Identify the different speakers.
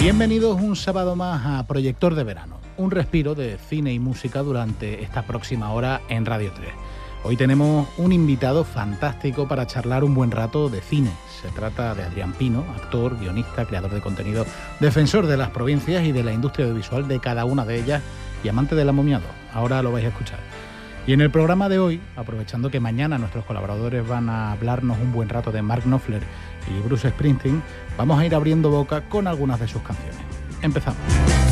Speaker 1: Bienvenidos un sábado más a Proyector de Verano, un respiro de cine y música durante esta próxima hora en Radio 3. Hoy tenemos un invitado fantástico para charlar un buen rato de cine. Se trata de Adrián Pino, actor, guionista, creador de contenido, defensor de las provincias y de la industria audiovisual de cada una de ellas y amante del amomiado. Ahora lo vais a escuchar. Y en el programa de hoy, aprovechando que mañana nuestros colaboradores van a hablarnos un buen rato de Mark Knopfler y Bruce Springsteen, vamos a ir abriendo boca con algunas de sus canciones. Empezamos.